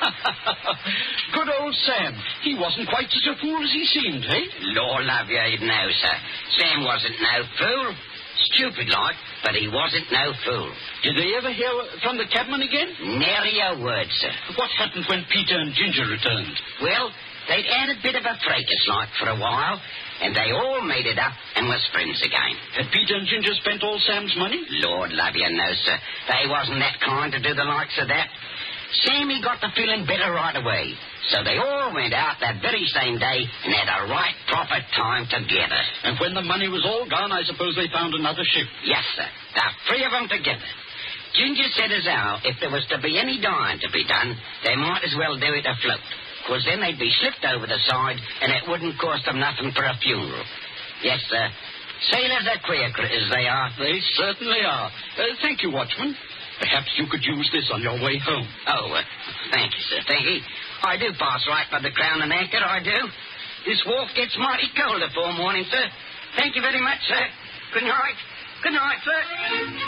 Good old Sam. He wasn't quite such a fool as he seemed, eh? Lord love you, no, sir. Sam wasn't no fool. Stupid like, but he wasn't no fool. Did they ever hear from the cabman again? Nary a word, sir. What happened when Peter and Ginger returned? Well, they'd had a bit of a fracas like for a while, and they all made it up and was friends again. Had Peter and Ginger spent all Sam's money? Lord love you, no, sir. They wasn't that kind to do the likes of that. Sammy got to feeling better right away, so they all went out that very same day and had a right proper time together. And when the money was all gone, I suppose they found another ship. Yes, sir. The three of them together. Ginger said as how, if there was to be any dying to be done, they might as well do it afloat, because then they'd be slipped over the side, and it wouldn't cost them nothing for a funeral. Yes, sir. Sailors are queer critters, they are. They certainly are. Thank you, Watchman. Perhaps you could use this on your way home. Oh, thank you, sir. Thank you. I do pass right by the Crown and Anchor, I do. This wharf gets mighty cold before morning, sir. Thank you very much, sir. Good night. Good night, sir.